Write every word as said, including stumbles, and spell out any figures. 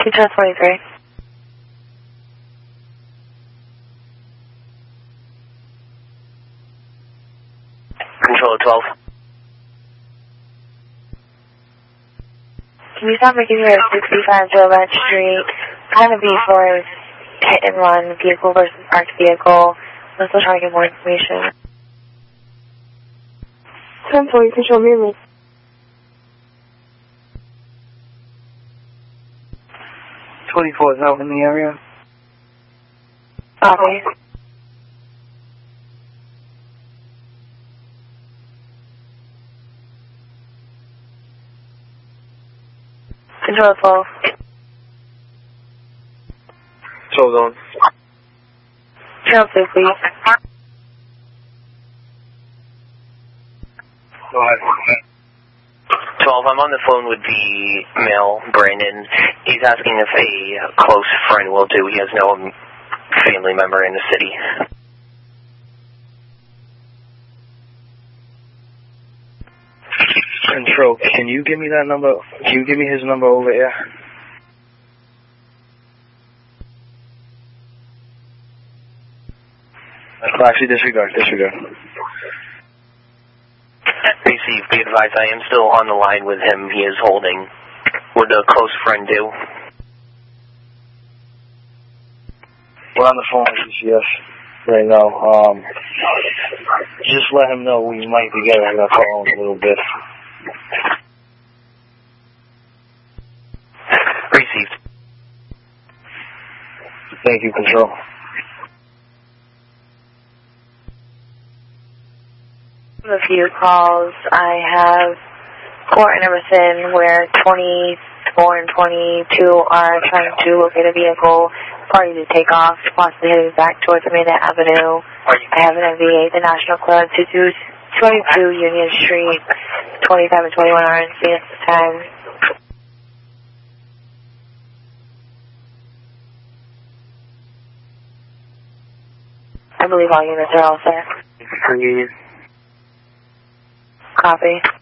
Control twenty-three. Control twelve. Can you stop making me at sixty-five Gillette Street? Kind of before hit and run, vehicle versus parked vehicle. I'm still trying to get more information. ten forty, control mainly. twenty-four is out in the area. Copy. Control twelve. Control zone. Control two, please. Go ahead. twelve, I'm on the phone with the male, Brandon. He's asking if a close friend will do. He has no family member in the city. Control, can you give me that number? Can you give me his number over here? Actually, disregard, disregard. Receive, be advised, I am still on the line with him. He is holding. Would a close friend do? We're on the phone with C C S right now. Um, just let him know we might be getting on the phone in a little bit. Received. Thank you, Control. A few calls. I have Court and Emerson where twenty-four and twenty-two are trying to locate a vehicle, party to take off, possibly heading back towards Amanda Avenue. I have an M V A, the National Club, twenty-two Union Street, twenty-five and twenty-one are in scene at this time. I believe all units are all set. Please. Copy.